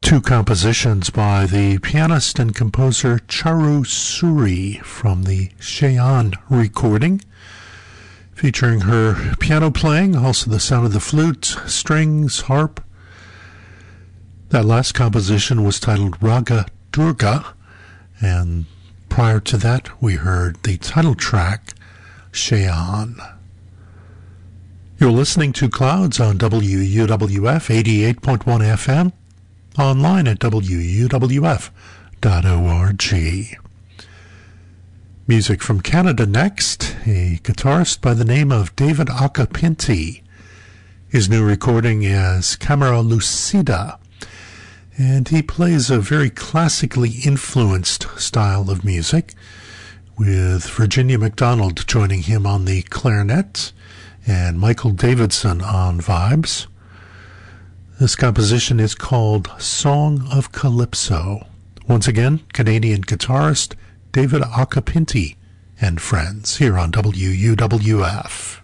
Two compositions by the pianist and composer Charu Suri from the Cheyenne recording, featuring her piano playing, also the sound of the flute, strings, harp. That last composition was titled Raga Durga, and prior to that we heard the title track, Cheyenne. You're listening to Clouds on WUWF 88.1 FM, online at wuwf.org. Music from Canada next, a guitarist by the name of David Acapinti. His new recording is Camera Lucida, and he plays a very classically influenced style of music, with Virginia McDonald joining him on the clarinet and Michael Davidson on vibes. This composition is called Song of Calypso. Once again, Canadian guitarist David Acapinti and friends here on WUWF.